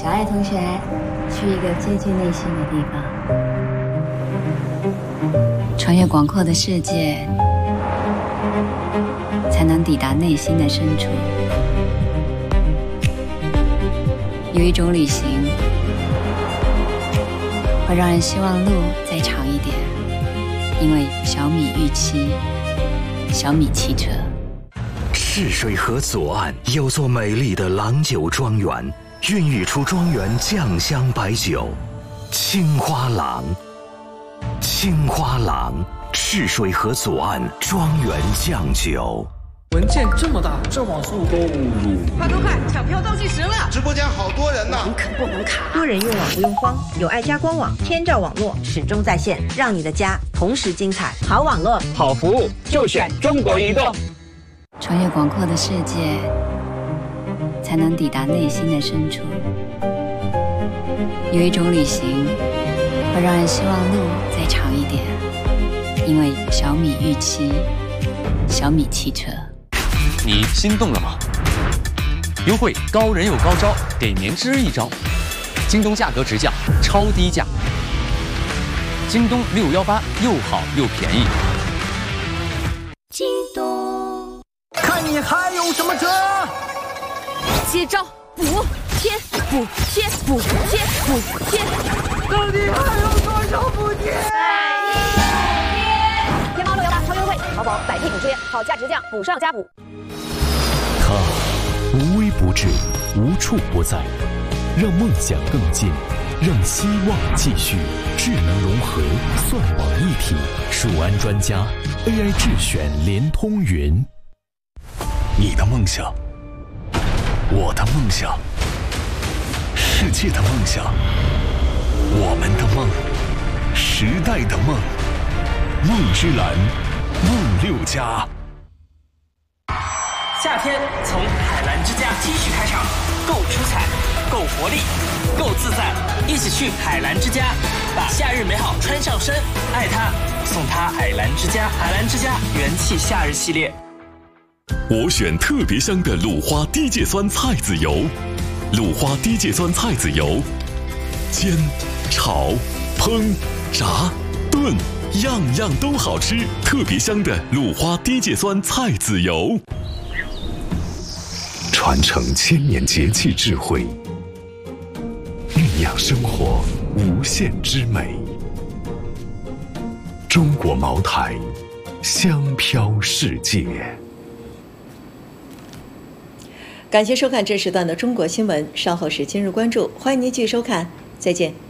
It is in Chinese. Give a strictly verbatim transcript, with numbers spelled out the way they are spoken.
小爱同学，去一个接近内心的地方，穿越广阔的世界，才能抵达内心的深处。有一种旅行，会让人希望路再长一点，因为小米预期，小米汽车。 赤水河左岸有座美丽的郎酒庄园，孕育出庄园酱香白酒，青花郎。青花郎，赤水河左岸庄园酱酒。 文件这么大，这网速都入。 快快快，抢票倒计时了！ 直播间好多人呢， 网可不能卡。 多人用网不用慌，有爱家官网，天照网络始终在线，让你的家同时精彩。好网络， 好服务，就选中国移动。 穿越广阔的世界，才能抵达内心的深处。有一种旅行，会让人希望路再长一点，因为小米预期，小米汽车。 你心动了吗？优惠高人有高招，给年之一招。京东价格直降，超低价。京东六幺八又好又便宜。 京东， 看你还有什么辙？ 接招，补贴，补贴，补贴，补贴。 到底还有多少补贴？ 天猫六幺八超优惠，淘宝百 P 补贴，好价直降，补上加补。 它无微不至，无处不在，让梦想更近，让希望继续。智能融合，算网一体，数安专家 A I 智选联通云。 你的梦想，我的梦想，世界的梦想，我们的梦，时代的梦，梦之蓝，梦六家。 夏天从海澜之家继续开场，够出彩，够活力，够自在，一起去海澜之家，把夏日美好穿上身，爱它，送它海澜之家。海澜之家元气夏日系列。 我选特别香的鲁花低芥酸菜籽油，鲁花低芥酸菜籽油，煎、炒、烹、炸、炖，样样都好吃。特别香的鲁花低芥酸菜籽油。 传承千年节气智慧，酝酿生活无限之美。中国茅台，香飘世界。 感谢收看这时段的中国新闻，稍后是今日关注，欢迎您继续收看，再见。